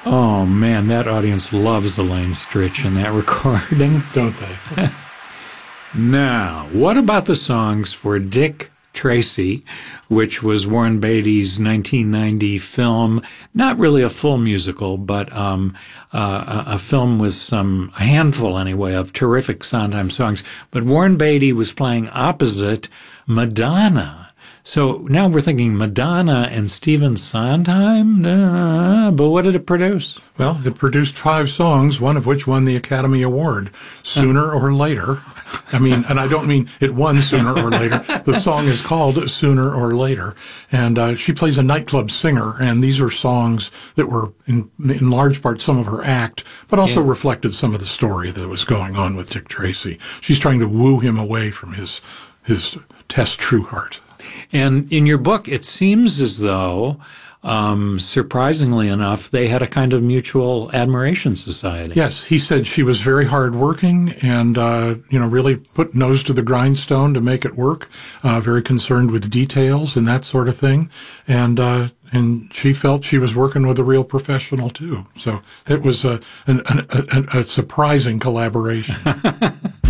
Oh man, that audience loves Elaine Stritch in that recording. Don't they? Now, what about the songs for Dick Tracy, which was Warren Beatty's 1990 film? Not really a full musical, but a film with a handful anyway of terrific Sondheim songs. But Warren Beatty was playing opposite Madonna. So now we're thinking Madonna and Stephen Sondheim, but what did it produce? Well, it produced 5 songs, one of which won the Academy Award, Sooner or Later. I mean, and I don't mean it won Sooner or Later. The song is called Sooner or Later. And she plays a nightclub singer, and these are songs that were, in large part, some of her act, but also reflected some of the story that was going on with Dick Tracy. She's trying to woo him away from his Tess Trueheart. And in your book, it seems as though, surprisingly enough, they had a kind of mutual admiration society. Yes, he said she was very hardworking and, really put nose to the grindstone to make it work, very concerned with details and that sort of thing. And she felt she was working with a real professional, too. So it was a surprising collaboration.